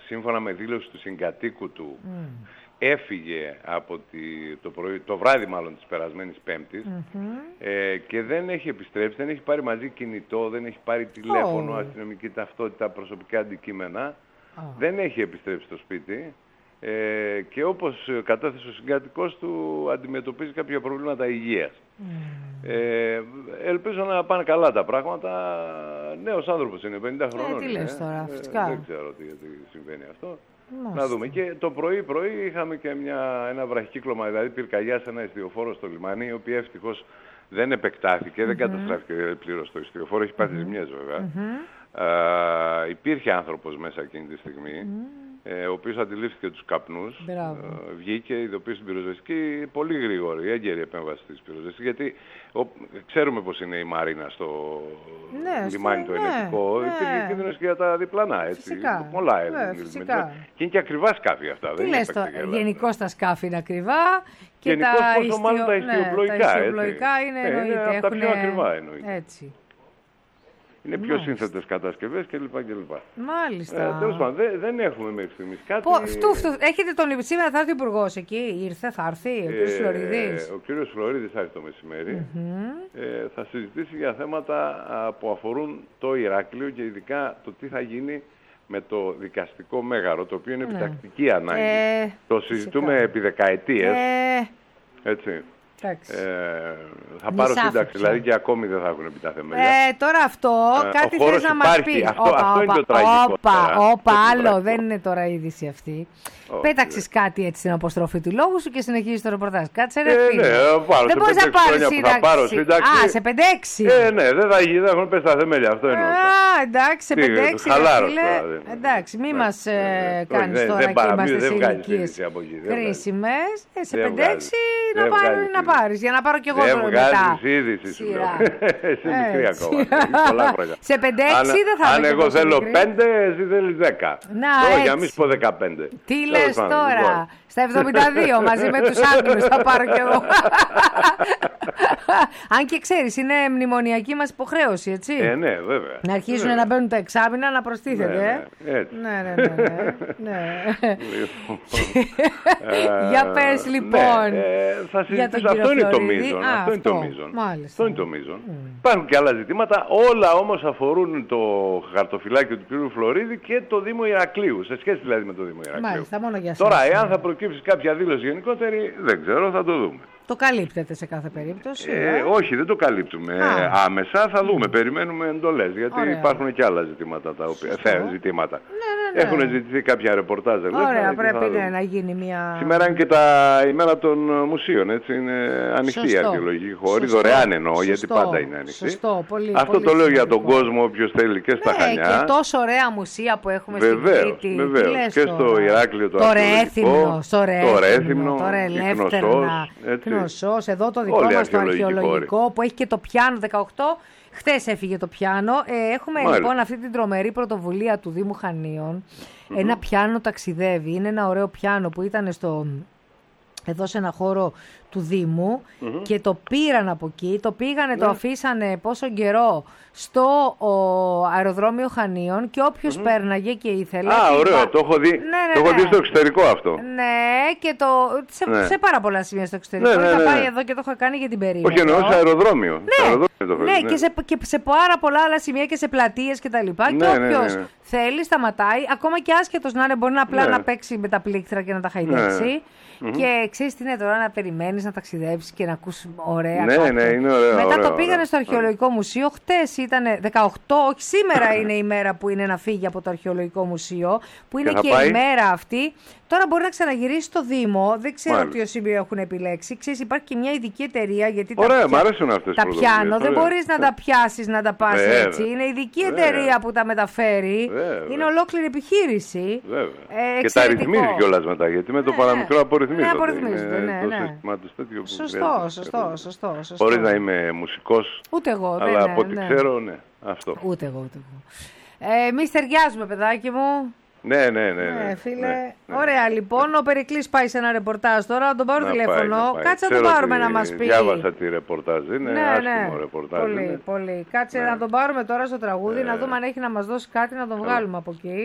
σύμφωνα με δήλωση του συγκατοίκου του, έφυγε από το βράδυ μάλλον της περασμένης Πέμπτης και δεν έχει επιστρέψει, δεν έχει πάρει μαζί κινητό, δεν έχει πάρει τηλέφωνο, αστυνομική ταυτότητα, προσωπικά αντικείμενα, δεν έχει επιστρέψει στο σπίτι και όπως κατέθεσε ο συγκάτοικός του, αντιμετωπίζει κάποια προβλήματα υγείας. Ελπίζω να πάνε καλά τα πράγματα. Νέος άνθρωπος είναι, 50 χρονών. Τι λες τώρα, φυσικά. Δεν ξέρω γιατί συμβαίνει αυτό. Να δούμε. Και το πρωί είχαμε και ένα βραχικύκλωμα, δηλαδή πυρκαγιά σε ένα εστιοφόρο στο λιμάνι, η οποία ευτυχώς δεν επεκτάθηκε, δεν καταστράφηκε πλήρως το εστιοφόρο, έχει πάθει ζημιές βέβαια. Υπήρχε άνθρωπος μέσα εκείνη τη στιγμή, ο οποίος αντιλήφθηκε τους καπνούς, βγήκε, ειδοποίησε την πυροσβεστική, πολύ γρήγορη, έγκαιρη επέμβαση της πυροσβεστικής, γιατί ξέρουμε πως είναι η Μαρίνα στο λιμάνι το ενευτικό, υπήρχε κίνδυνος και για τα διπλανά, έτσι, φυσικά. πολλά και είναι και ακριβά σκάφη αυτά. Τι λες τώρα, γενικώς τα σκάφη είναι ακριβά και γενικώς πόσο μάλλον τα ιστιοπλοϊκά είναι εννοείται. Από τα πιο ακριβά εννοείται. Έτσι. Είναι πιο σύνθετες κατασκευές κλπ. Μάλιστα. Τέλος πάντων, δεν έχουμε μέχρι στιγμής κάτι. Έχετε τον σήμερα θα έρθει ο Υπουργός εκεί, θα έρθει ο κ. Φλωρίδης. Ο κ. Φλωρίδης θα έρθει το μεσημέρι. Θα συζητήσει για θέματα που αφορούν το Ηράκλειο και ειδικά το τι θα γίνει με το δικαστικό μέγαρο, το οποίο είναι επιτακτική ανάγκη. Το συζητούμε επί δεκαετίες. Έτσι. Θα πάρω σύνταξη, δηλαδή και ακόμη δεν θα έχουν επί τα θεμέλια. Τώρα αυτό κάτι θες να μας πει. Αυτό είναι το τραγικό. Άλλο, δεν είναι τώρα είδηση αυτή. Πέταξες κάτι έτσι στην αποστροφή του λόγου σου και συνεχίζεις το ρεπορτάζ. Κάτσε ρε φίλε. Δεν μπορείς να πάρεις σύνταξη. Σε 5-6. Ναι, δεν θα έχουν πέσει τα θεμέλια, αυτό εννοώ. Εντάξει, σε 5-6 φίλε. Εντάξει, μη μας κάνεις τώρα και είμαστε σε ηλικίες χρήσιμες. Σε 5-6 να πάρεις, για να πάρω κι εγώ τώρα μετά. Δεν βγάζεις είδηση σου λέω. Εσύ μικρή ακόμα. Σε 5-6 δεν θα αν εγώ θέλω 5, εσύ θέλεις 10. Για μη σου πω 15. Τι λες τώρα, στα 72 μαζί με τους Άγγλους θα πάρω κι εγώ. Αν και ξέρεις, είναι μνημονιακή μας υποχρέωση, έτσι. Ναι, βέβαια. Να αρχίσουν να μπαίνουν τα εξάμηνα, να προστίθεται. Ναι. Για πες λοιπόν. Θα συζητήσω, αυτό είναι το μείζον. Αυτό είναι το μείζον. Υπάρχουν και άλλα ζητήματα, όλα όμως αφορούν το χαρτοφυλάκιο του κ. Φλωρίδη και το Δήμο Ηρακλείου, σε σχέση δηλαδή με το Δήμο Ηρακλείου. Μάλιστα, μόνο για τώρα, εάν θα προκύψει κάποια δήλωση γενικότερη, δεν ξέρω, θα το δούμε. Το καλύπτεται σε κάθε περίπτωση. Όχι, δεν το καλύπτουμε άμεσα. Θα δούμε, περιμένουμε εντολές. Γιατί υπάρχουν και άλλα ζητήματα τα οποία. Ζητήματα. Έχουν ζητηθεί κάποια ρεπορτάζ. Ωραία, πρέπει να γίνει μια. Σήμερα είναι και η μέρα των μουσείων. Έτσι, είναι ανοιχτή η αρχαιολογική χώρη. Δωρεάν εννοώ, γιατί πάντα είναι ανοιχτή. Σωστό, πολύ. Αυτό το λέω για τον κόσμο, όποιος θέλει και στα Χανιά. Και τόσο ωραία μουσεία που έχουμε στην Κρήτη. Βεβαίως. Και στο Ηράκλειο το Ρέθυμνο, το Ελεύθερνα. Εδώ το δικό μας το αρχαιολογικό που έχει και το πιάνο 18. Χθες έφυγε το πιάνο. Έχουμε λοιπόν αυτή την τρομερή πρωτοβουλία του Δήμου Χανίων. Ένα πιάνο ταξιδεύει. Είναι ένα ωραίο πιάνο που ήταν εδώ σε ένα χώρο του Δήμου και το πήραν από εκεί, το πήγανε, το αφήσανε πόσο καιρό στο αεροδρόμιο Χανίων και όποιος πέρναγε και ήθελε. Ωραίο, το έχω δει, το έχω δει στο εξωτερικό αυτό. Ναι, και σε πάρα πολλά σημεία στο εξωτερικό. Είχα πάει εδώ και το είχα κάνει για την περίοδο. Όχι, εννοώ σε αεροδρόμιο. Ναι, και σε πάρα πολλά άλλα σημεία και σε πλατείες και τα λοιπά. Και όποιος θέλει, σταματάει, ακόμα και άσχετος να είναι, μπορεί απλά να παίξει με τα πλήκτρα και να τα χαϊδέψει. Και ξέρεις τι είναι τώρα, να περιμένεις να ταξιδέψεις και να ακούς ωραία. Ναι, είναι ωραίο. Μετά το πήγανε στο Αρχαιολογικό Μουσείο. Χτες ήταν 18, όχι σήμερα είναι η μέρα που είναι να φύγει από το Αρχαιολογικό Μουσείο, που είναι και η μέρα αυτή. Τώρα μπορεί να ξαναγυρίσει στο Δήμο. Δεν ξέρω ποιο σημείο έχουν επιλέξει. Ξέρεις, υπάρχει και μια ειδική εταιρεία. Γιατί τα πιάνω δεν μπορείς να τα πιάσεις, να τα πας έτσι. Είναι ειδική εταιρεία που τα μεταφέρει. Είναι ολόκληρη επιχείρηση. Και τα ρυθμίζει κιόλας μετά. Γιατί με το παραμικρό απορριθμίζονται. Σωστό. Χωρίς να είμαι μουσικός. Ούτε εγώ. Αλλά από ό,τι ξέρω, αυτό. Ούτε εγώ. Εμείς ταιριάζουμε, παιδάκι μου. Ναι, φίλε. Ωραία, λοιπόν. Ο Περικλής πάει σε ένα ρεπορτάζ τώρα. Να τον πάρω τηλέφωνο. Κάτσε να τον πάρουμε να μας πει. Διάβασα τη ρεπορτάζ. Είναι άσχημο ρεπορτάζ. Πολύ. Κάτσε να τον πάρουμε τώρα στο τραγούδι, να δούμε αν έχει να μας δώσει κάτι να τον βγάλουμε από εκεί.